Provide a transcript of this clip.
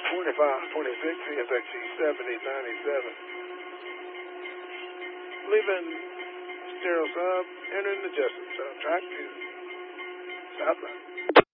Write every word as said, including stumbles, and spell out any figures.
twenty-five twenty-six, C S X C seventy ninety-seven. Leaving Stereo Sub, entering the Jessup Sub, track two, southbound.